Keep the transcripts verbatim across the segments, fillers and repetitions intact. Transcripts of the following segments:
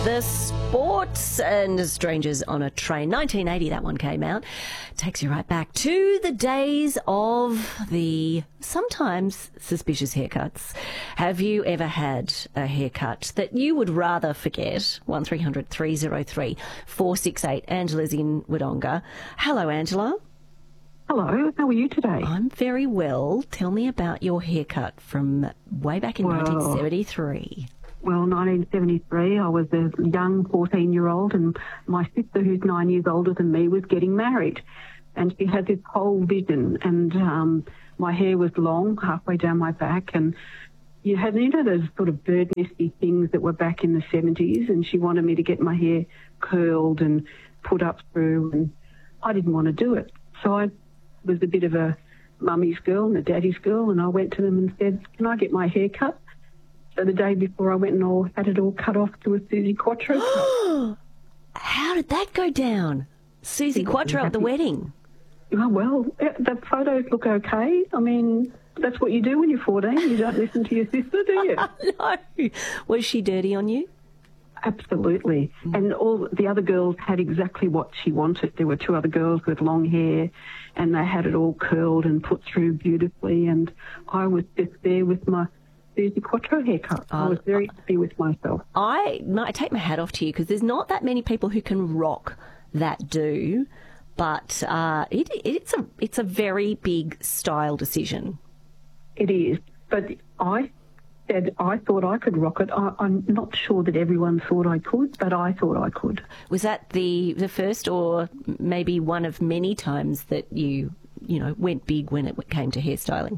The Sports and Strangers on a Train. nineteen eighty, that one came out. Takes you right back to the days of the sometimes suspicious haircuts. Have you ever had a haircut that you would rather forget? one three hundred three oh three four six eight. Angela's in Wodonga. Hello, Angela. Hello, how are you today? I'm very well. Tell me about your haircut from way back in well, nineteen seventy-three. Well, nineteen seventy-three, I was a young fourteen-year-old and my sister, who's nine years older than me, was getting married. And she had this whole vision, and um, my hair was long, halfway down my back, and you had, you know, those sort of bird nesty things that were back in the seventies, and she wanted me to get my hair curled and put up through, and I didn't want to do it. So I was a bit of a mummy's girl and a daddy's girl, and I went to them and said, can I get my hair cut? So the day before I went and all had it all cut off to a Suzi Quatro cut. How did that go down? Suzi Quatro at the wedding? Oh, well, the photos look okay. I mean, that's what you do when you're fourteen. You don't listen to your sister, do you? No. Was she dirty on you? Absolutely. Mm. And all the other girls had exactly what she wanted. There were two other girls with long hair, and they had it all curled and put through beautifully, and I was just there with my Suzi Quatro haircut. I was very happy with myself. I, I take my hat off to you, because there's not that many people who can rock that do, but uh, it, it's a it's a very big style decision. It is, but I said I thought I could rock it. I, I'm not sure that everyone thought I could, but I thought I could. Was that the the first, or maybe one of many times that you you know went big when it came to hairstyling?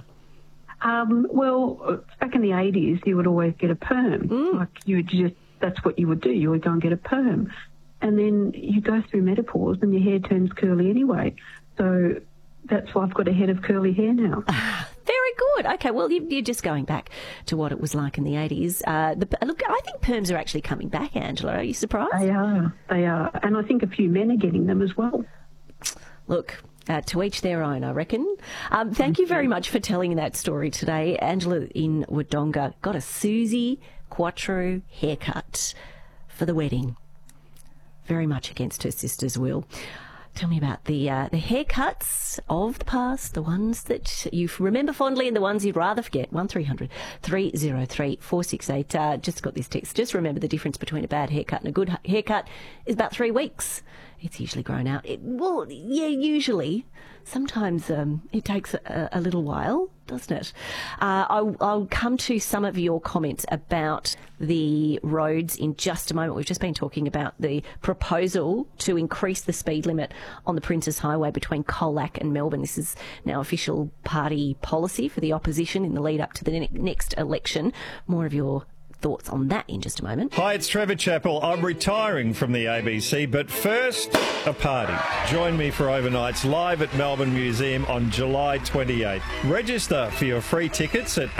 Um, well, back in the eighties, you would always get a perm. Mm. Like you would just, that's what you would do. You would go and get a perm. And then you go through menopause and your hair turns curly anyway. So that's why I've got a head of curly hair now. Very good. Okay, well, you, you're just going back to what it was like in the eighties. Uh, the, look, I think perms are actually coming back, Angela. Are you surprised? They are. They are. And I think a few men are getting them as well. Look, Uh, to each their own, I reckon. Um, thank you very much for telling that story today. Angela in Wodonga got a Suzi Quatro haircut for the wedding. Very much against her sister's will. Tell me about the uh, the haircuts of the past, the ones that you remember fondly and the ones you'd rather forget. one three hundred three oh three four six eight. Uh, just got this text. Just remember the difference between a bad haircut and a good haircut is about three weeks. It's usually grown out. It, well, yeah, usually. Sometimes um, it takes a, a little while, doesn't it? Uh, I'll, I'll come to some of your comments about the roads in just a moment. We've just been talking about the proposal to increase the speed limit on the Princes Highway between Colac and Melbourne. This is now official party policy for the opposition in the lead up to the ne- next election. More of your thoughts on that in just a moment. Hi, it's Trevor Chappell. I'm retiring from the A B C, but first, a party. Join me for overnights live at Melbourne Museum on July twenty-eighth. Register for your free tickets at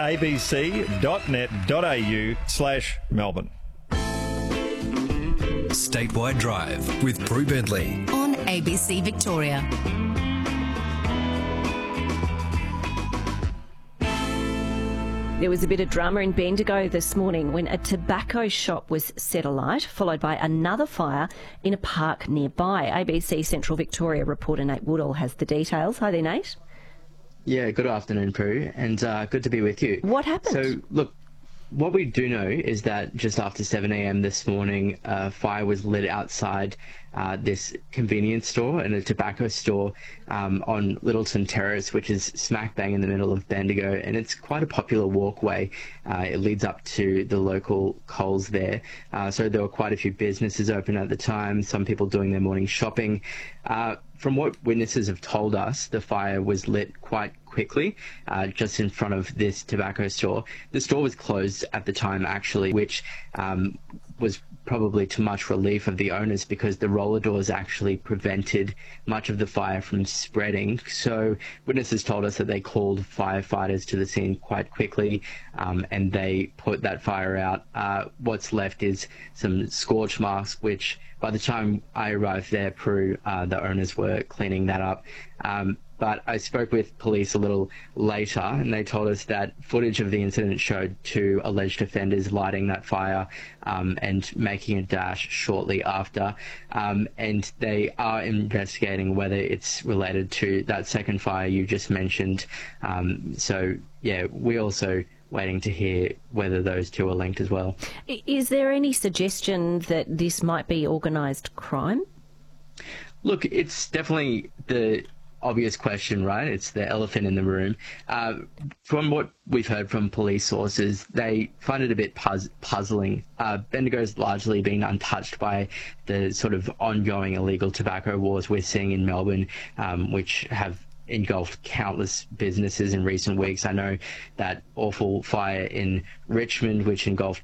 abc.net.au slash Melbourne. Statewide Drive with Prue Bentley on A B C Victoria. There was a bit of drama in Bendigo this morning when a tobacco shop was set alight, followed by another fire in a park nearby. A B C Central Victoria reporter Nate Woodall has the details. Hi there, Nate. Yeah, good afternoon, Prue, and uh, good to be with you. What happened? So, look, what we do know is that just after seven a.m. this morning, a fire was lit outside uh, this convenience store and a tobacco store um, on Littleton Terrace, which is smack bang in the middle of Bendigo, and it's quite a popular walkway. Uh, it leads up to the local Coles there. Uh, so there were quite a few businesses open at the time, some people doing their morning shopping. Uh, from what witnesses have told us, the fire was lit quite quickly, uh, just in front of this tobacco store. The store was closed at the time, actually, which um, was probably to much relief of the owners because the roller doors actually prevented much of the fire from spreading. So witnesses told us that they called firefighters to the scene quite quickly, um, and they put that fire out. Uh, what's left is some scorch marks, which by the time I arrived there, Prue, uh, the owners were cleaning that up. Um, but I spoke with police a little later, and they told us that footage of the incident showed two alleged offenders lighting that fire um, and making a dash shortly after. Um, and they are investigating whether it's related to that second fire you just mentioned. Um, so, yeah, we also waiting to hear whether those two are linked as well. Is there any suggestion that this might be organised crime? Look, it's definitely the obvious question, right? It's the elephant in the room. Uh, from what we've heard from police sources, they find it a bit puz- puzzling. Uh, Bendigo's largely been untouched by the sort of ongoing illegal tobacco wars we're seeing in Melbourne, um, which have engulfed countless businesses in recent weeks. I know that awful fire in Richmond, which engulfed